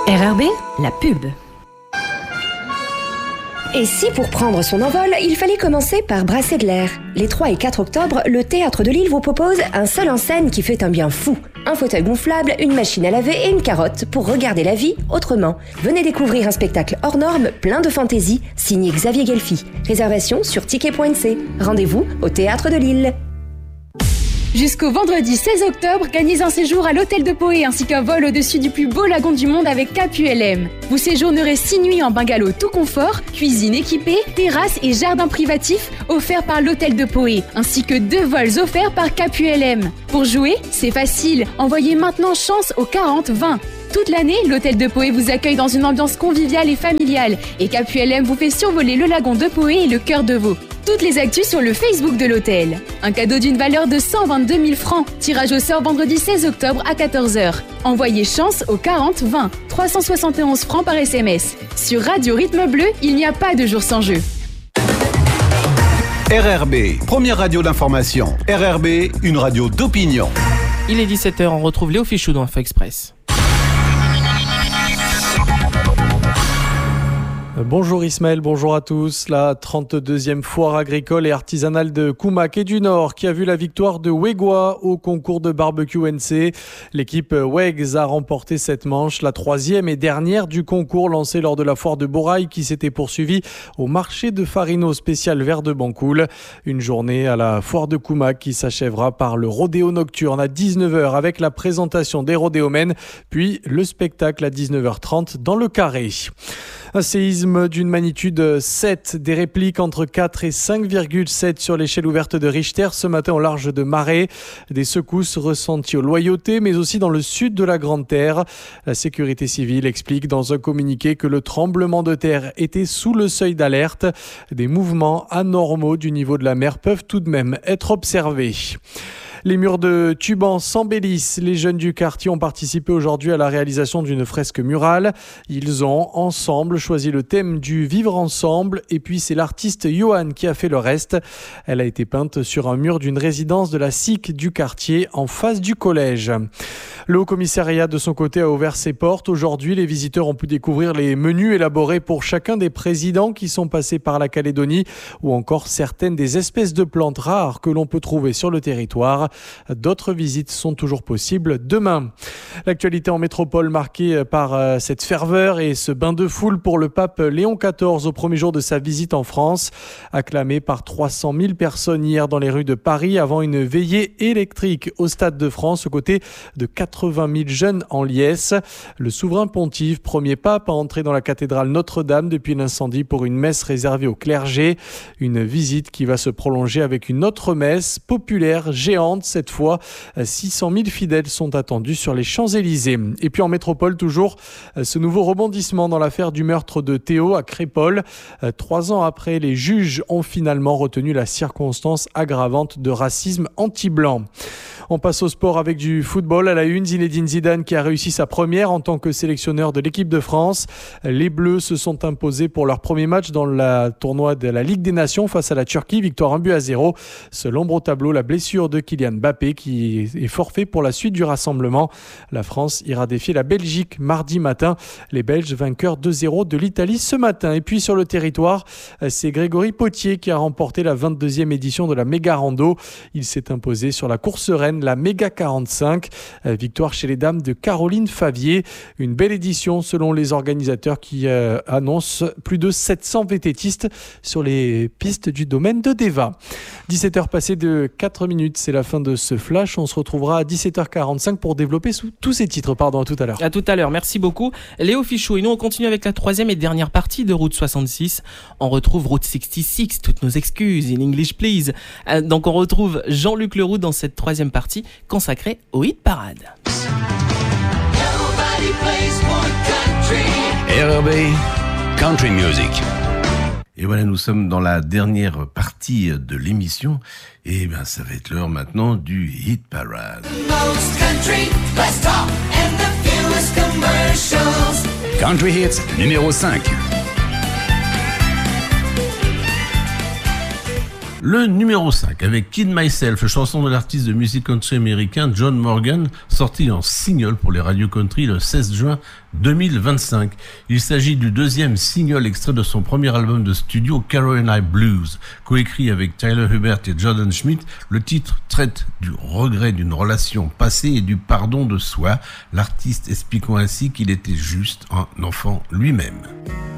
RRB, la pub. Et si pour prendre son envol, il fallait commencer par brasser de l'air? Les 3 et 4 octobre, le Théâtre de Lille vous propose un seul en scène qui fait un bien fou. Un fauteuil gonflable, une machine à laver et une carotte pour regarder la vie autrement. Venez découvrir un spectacle hors norme, plein de fantaisie, signé Xavier Gelfi. Réservation sur ticket.nc. Rendez-vous au Théâtre de Lille. Jusqu'au vendredi 16 octobre, gagnez un séjour à l'hôtel de Poé ainsi qu'un vol au-dessus du plus beau lagon du monde avec KPULM. Vous séjournerez 6 nuits en bungalow tout confort, cuisine équipée, terrasse et jardin privatif offerts par l'hôtel de Poé, ainsi que 2 vols offerts par KPULM. Pour jouer, c'est facile, envoyez maintenant chance au 40 20. Toute l'année, l'hôtel de Poé vous accueille dans une ambiance conviviale et familiale et KPULM vous fait survoler le lagon de Poé et le cœur de Veau. Toutes les actus sur le Facebook de l'hôtel. Un cadeau d'une valeur de 122 000 francs. Tirage au sort vendredi 16 octobre à 14h. Envoyez chance au 40 20. 371 francs par SMS. Sur Radio Rythme Bleu, il n'y a pas de jour sans jeu. RRB, première radio d'information. RRB, une radio d'opinion. Il est 17h, on retrouve Léo Fichou dans Info Express. Bonjour Ismaël, bonjour à tous. La 32e foire agricole et artisanale de Koumak et du Nord qui a vu la victoire de Wegwa au concours de barbecue NC. L'équipe Wegs a remporté cette manche, la 3e et dernière du concours lancé lors de la foire de Borail qui s'était poursuivie au marché de Farino spécial vert de Bancoul. Une journée à la foire de Koumak qui s'achèvera par le rodéo nocturne à 19h avec la présentation des rodéomènes, puis le spectacle à 19h30 dans le Carré. Un séisme d'une magnitude 7, des répliques entre 4 et 5,7 sur l'échelle ouverte de Richter ce matin au large de Marais. Des secousses ressenties aux Loyautés, mais aussi dans le sud de la Grande Terre. La sécurité civile explique dans un communiqué que le tremblement de terre était sous le seuil d'alerte. Des mouvements anormaux du niveau de la mer peuvent tout de même être observés. Les murs de Tuban s'embellissent. Les jeunes du quartier ont participé aujourd'hui à la réalisation d'une fresque murale. Ils ont ensemble choisi le thème du vivre ensemble et puis c'est l'artiste Johan qui a fait le reste. Elle a été peinte sur un mur d'une résidence de la SIC du quartier en face du collège. Le Haut-Commissariat de son côté a ouvert ses portes. Aujourd'hui, les visiteurs ont pu découvrir les menus élaborés pour chacun des présidents qui sont passés par la Calédonie ou encore certaines des espèces de plantes rares que l'on peut trouver sur le territoire. D'autres visites sont toujours possibles demain. L'actualité en métropole marquée par cette ferveur et ce bain de foule pour le pape Léon XIV au premier jour de sa visite en France. Acclamé par 300 000 personnes hier dans les rues de Paris avant une veillée électrique au Stade de France aux côtés de 80 000 jeunes en liesse. Le souverain pontife, premier pape à entrer dans la cathédrale Notre-Dame depuis l'incendie pour une messe réservée au clergé. Une visite qui va se prolonger avec une autre messe populaire géante. Cette fois, 600 000 fidèles sont attendus sur les Champs-Élysées. Et puis en métropole, toujours, ce nouveau rebondissement dans l'affaire du meurtre de Théo à Crépol. 3 ans après, les juges ont finalement retenu la circonstance aggravante de racisme anti-blanc. On passe au sport avec du football à la une. Zinedine Zidane qui a réussi sa première en tant que sélectionneur de l'équipe de France. Les Bleus se sont imposés pour leur premier match dans le tournoi de la Ligue des Nations face à la Turquie. Victoire 1-0. Seul l'ombre au tableau, la blessure de Kylian Mbappé qui est forfait pour la suite du rassemblement. La France ira défier la Belgique mardi matin. Les Belges vainqueurs 2-0 de l'Italie ce matin. Et puis sur le territoire, c'est Grégory Potier qui a remporté la 22e édition de la Méga Rando. Il s'est imposé sur la course reine, la Méga 45. Victoire chez les dames de Caroline Favier. Une belle édition selon les organisateurs qui annoncent plus de 700 vététistes sur les pistes du domaine de Deva. 17h passées de 4 minutes, c'est la fin de ce flash. On se retrouvera à 17h45 pour développer tous ces titres. Pardon, à tout à l'heure. À tout à l'heure, merci beaucoup Léo Fichou. Et nous on continue avec la 3e et dernière partie de Route 66. On retrouve Route 66, toutes nos excuses, in English please. Donc on retrouve Jean-Luc Leroux dans cette 3e partie consacrée au hit parade. RRB Country Music. Et voilà, nous sommes dans la dernière partie de l'émission. Et bien, ça va être l'heure maintenant du Hit Parade. Country Hits numéro 5. Le numéro 5, avec Kid Myself, chanson de l'artiste de musique country américain John Morgan, sorti en single pour les radios country le 16 juin 2025. Il s'agit du deuxième single extrait de son premier album de studio Carolina Blues. Coécrit avec Tyler Hubbert et Jordan Schmidt, le titre traite du regret d'une relation passée et du pardon de soi, l'artiste expliquant ainsi qu'il était juste un enfant lui-même.